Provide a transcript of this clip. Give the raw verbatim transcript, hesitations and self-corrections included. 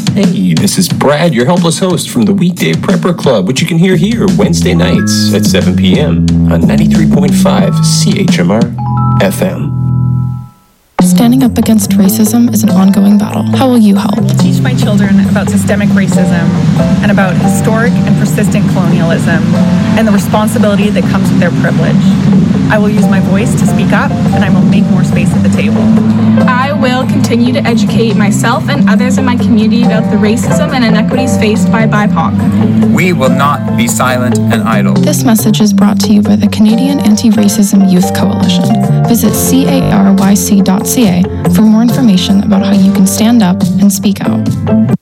Hey, this is Brad, your helpless host from the Weekday Prepper Club, which you can hear here Wednesday nights at seven p.m. on ninety-three point five C H M R F M. Standing up against racism is an ongoing battle. How will you help? Teach my children about systemic racism and about historic and persistent colonialism and the responsibility that comes with their privilege. I will use my voice to speak up, and I will make more space at the table. I will continue to educate myself and others in my community about the racism and inequities faced by B I P O C. We will not be silent and idle. This message is brought to you by the Canadian Anti-Racism Youth Coalition. Visit caryc dot c a for more information about how you can stand up and speak out.